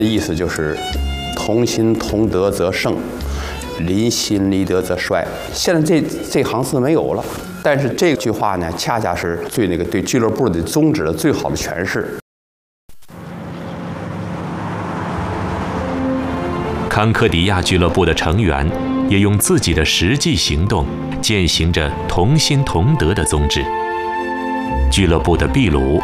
意思就是同心同德则盛，离心离德则衰。现在这行字没有了，但是这句话呢，恰恰是对俱乐部的宗旨的最好的诠释。 康科迪亚俱乐部的成员也用自己的实际行动践行着同心同德的宗旨。俱乐部的壁炉、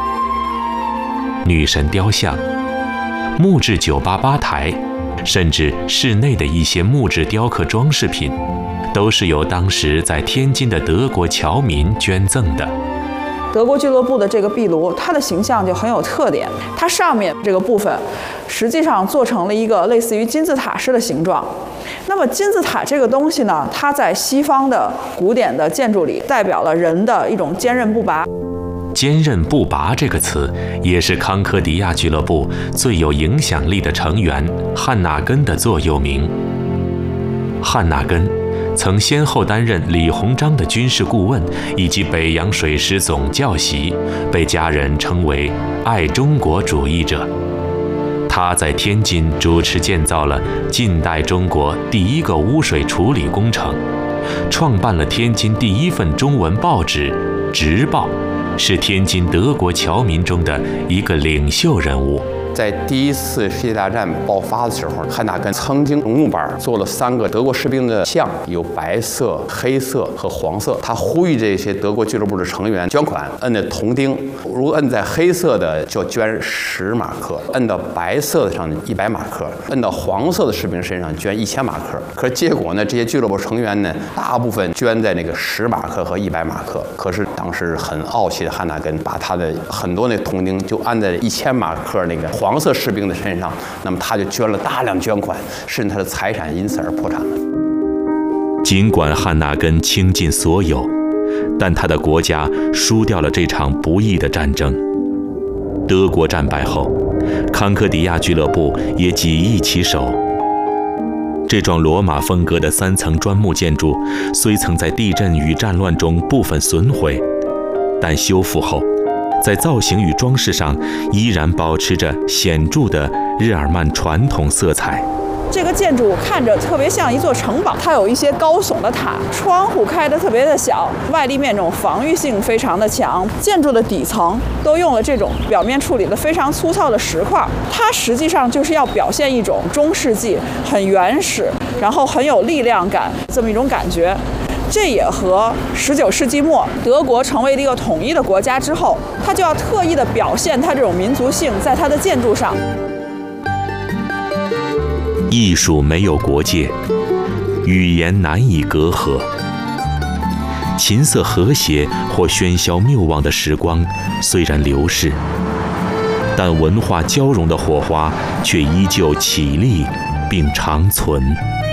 女神雕像、木质酒吧吧台，甚至室内的一些木质雕刻装饰品，都是由当时在天津的德国侨民捐赠的。 德国俱乐部的这个壁炉，它的形象就很有特点。它上面这个部分，实际上做成了一个类似于金字塔式的形状。那么金字塔这个东西呢，它在西方的古典的建筑里，代表了人的一种坚韧不拔。 坚韧不拔这个词，也是康科迪亚俱乐部最有影响力的成员汉纳根的座右铭。汉纳根曾先后担任李鸿章的军事顾问以及北洋水师总教习，被家人称为爱中国主义者。他在天津主持建造了近代中国第一个污水处理工程，创办了天津第一份中文报纸《直报》，是天津德国侨民中的一个领袖人物。 在第一次世界大战爆发的时候，汉纳根曾经用木板做了3个德国士兵的像，有白色、黑色和黄色。他呼吁这些德国俱乐部的成员捐款，摁的铜钉，如果摁在黑色的就捐10马克，摁到白色的上100马克，摁到黄色的士兵身上捐1000马克。可是结果呢，这些俱乐部成员呢，大部分捐在那个10马克和100马克。可是当时很傲气的汉纳根把他的很多那铜钉就按在1000马克那个黄色士兵的身上，那么他就捐了大量捐款，甚至他的财产因此而破产了。 尽管汉纳根倾尽所有，但他的国家输掉了这场不义的战争。德国战败后，康科迪亚俱乐部也几易其手。这幢罗马风格的3层砖木建筑，虽曾在地震与战乱中部分损毁，但修复后，在造型与装饰上依然保持着显著的日耳曼传统色彩。 这个建筑看着特别像一座城堡，它有一些高耸的塔，窗户开得特别的小，外立面这种防御性非常的强。建筑的底层都用了这种表面处理的非常粗糙的石块，它实际上就是要表现一种中世纪很原始，然后很有力量感这么一种感觉。这也和19世纪末德国成为了一个统一的国家之后，它就要特意的表现它这种民族性在它的建筑上。 艺术没有国界，语言难以隔阂。琴瑟和谐或喧嚣谬妄的时光虽然流逝，但文化交融的火花却依旧绮丽并长存。